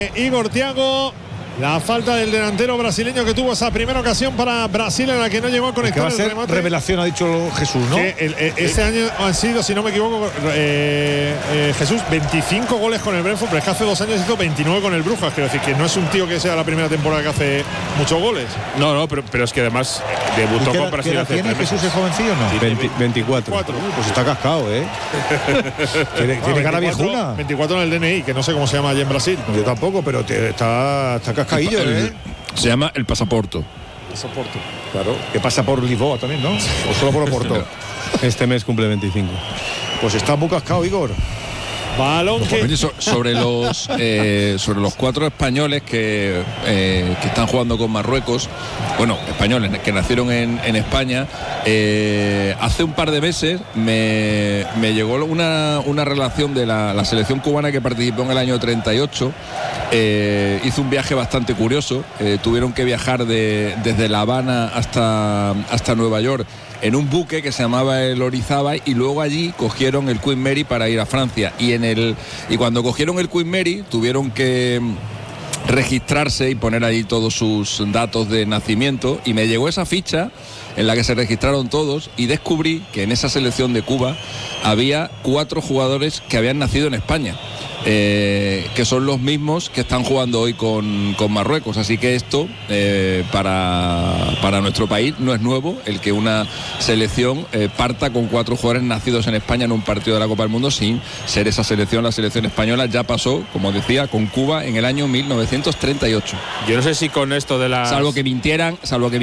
Igor Thiago. La falta del delantero brasileño que tuvo esa primera ocasión para Brasil en la que no llegó a conectar. Que va a ser el remate. Revelación, ha dicho Jesús, ¿no? Este año han sido, si no me equivoco, Jesús, 25 goles con el Brentford, pero es que hace 2 años hizo 29 con el Brujas. Quiero decir que no es un tío que sea la primera temporada que hace muchos goles. No, pero es que además debutó con Brasil hace 3 meses. ¿Jesús es jovencillo o no? 24. Pues está cascado, ¿eh? tiene cara viejuna. 24 en el DNI, que no sé cómo se llama allí en Brasil. Yo tampoco, pero está cascadillo, ¿eh? Se llama el pasaporte. Claro, que pasa por Lisboa también, ¿no? O solo por Oporto. Este mes cumple 25. Pues está muy cascado, Igor. Balón que... Oye, sobre los 4 españoles que están jugando con Marruecos, bueno, españoles que nacieron en España, hace un par de meses me llegó una relación de la selección cubana que participó en el año 38. Hizo un viaje bastante curioso. Tuvieron que viajar desde La Habana hasta Nueva York en un buque que se llamaba el Orizaba, y luego allí cogieron el Queen Mary para ir a Francia, y cuando cogieron el Queen Mary tuvieron que registrarse y poner ahí todos sus datos de nacimiento, y me llegó esa ficha en la que se registraron todos, y descubrí que en esa selección de Cuba había 4 jugadores que habían nacido en España, que son los mismos que están jugando hoy con Marruecos. Así que esto para nuestro país no es nuevo, el que una selección parta con 4 jugadores nacidos en España en un partido de la Copa del Mundo sin ser esa selección. La selección española ya pasó, como decía, con Cuba en el año 1938. Yo no sé si con esto de la... Salvo que mintieran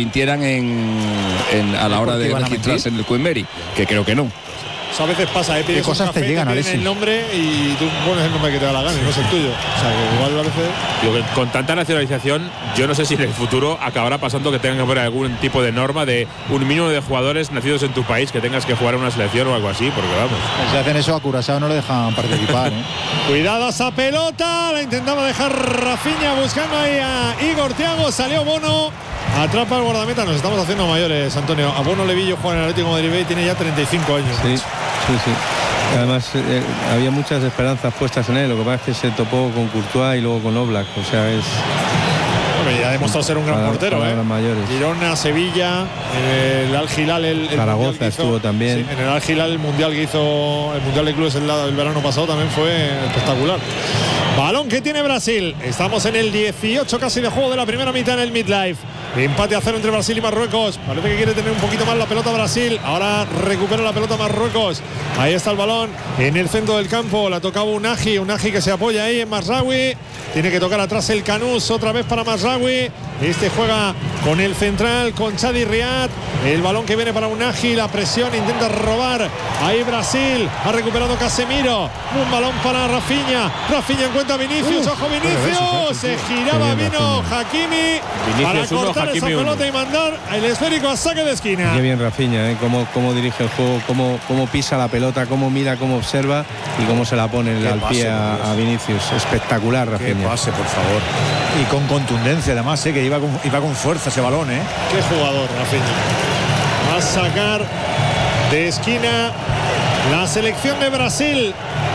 a la hora de registrarse en el Queen Mary, que creo que no. Eso a veces pasa, ¿Qué cosas te llegan, Alexis? el nombre y tú pones el nombre que te da la gana y no es el tuyo. O sea, que igual a veces... Digo que con tanta nacionalización, yo no sé si en el futuro acabará pasando que tengan que poner algún tipo de norma de un mínimo de jugadores nacidos en tu país que tengas que jugar en una selección o algo así, porque vamos. Si hacen eso a Curazao no le dejan participar, ¿eh? Cuidado esa pelota, la intentaba dejar Rafinha buscando ahí a Igor Thiago, salió Bono, atrapa el guardameta. Nos estamos haciendo mayores, Antonio. A Bono Levillo juega en el Atlético de Madrid y tiene ya 35 años. Sí. Además había muchas esperanzas puestas en él. Lo que pasa es que se topó con Courtois y luego con Oblak. O sea, es... Bueno, ya ha demostrado ser un gran portero, para mayores. Girona, Sevilla, el Al Hilal, el Zaragoza estuvo también. Sí, en el Al Hilal, el mundial que hizo, el mundial de clubes el verano pasado también fue espectacular. Balón que tiene Brasil. Estamos en el 18 casi de juego de la primera mitad en el midlife. Empate a 0 entre Brasil y Marruecos. Parece que quiere tener un poquito más la pelota Brasil. Ahora recupera la pelota Marruecos. Ahí está el balón en el centro del campo. La tocaba Unagi que se apoya ahí en Mazraoui. Tiene que tocar atrás el Canús otra vez para Mazraoui. Este juega con el central, con Chadi Riad. El balón que viene para Unagi. La presión, intenta robar. Ahí Brasil. Ha recuperado Casemiro. Un balón para Rafinha. Rafinha encuentra a Vinicius. Ojo Vinicius. Se giraba, vino Hakimi. Para cortar esa pelota y mandar el esférico a saque de esquina. Qué bien Rafinha, cómo dirige el juego, cómo pisa la pelota, cómo mira, cómo observa y cómo se la pone al pie a Vinicius. Espectacular, Rafinha. Que pase, por favor. Y con contundencia, además, que iba con fuerza ese balón, ¿eh? Qué jugador, Rafinha. Va a sacar de esquina la selección de Brasil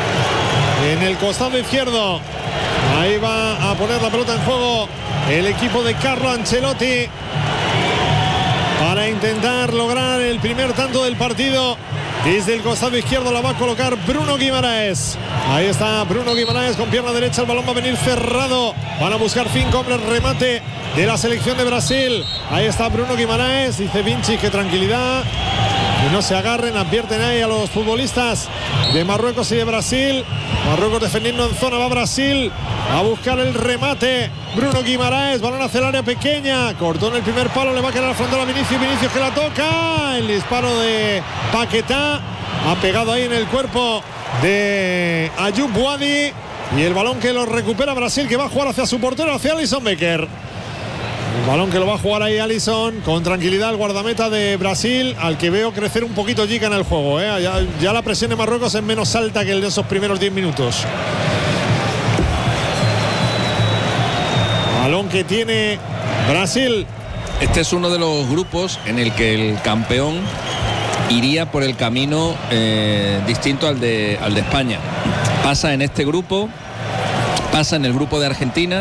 en el costado izquierdo. Ahí va a poner la pelota en juego el equipo de Carlo Ancelotti para intentar lograr el primer tanto del partido. Desde el costado izquierdo la va a colocar Bruno Guimaraes. Ahí está Bruno Guimaraes con pierna derecha. El balón va a venir cerrado. Van a buscar 5 hombres. Remate de la selección de Brasil. Ahí está Bruno Guimaraes. Dice Vinci que tranquilidad, que no se agarren. Advierten ahí a los futbolistas de Marruecos y de Brasil. Marruecos defendiendo en zona. Va Brasil a buscar el remate. Bruno Guimaraes, balón hacia el área pequeña. Cortó en el primer palo, le va a quedar al frontal a Vinicius. Vinicius que la toca. El disparo de Paquetá ha pegado ahí en el cuerpo de Ayoub Boadi. Y el balón que lo recupera Brasil, que va a jugar hacia su portero, hacia Alisson Becker. El balón que lo va a jugar ahí Alisson con tranquilidad, el guardameta de Brasil, al que veo crecer un poquito Gica en el juego, ¿eh? Ya la presión de Marruecos es menos alta que el de esos primeros 10 minutos. Balón que tiene Brasil. Este es uno de los grupos en el que el campeón iría por el camino distinto al de España. Pasa en este grupo, pasa en el grupo de Argentina.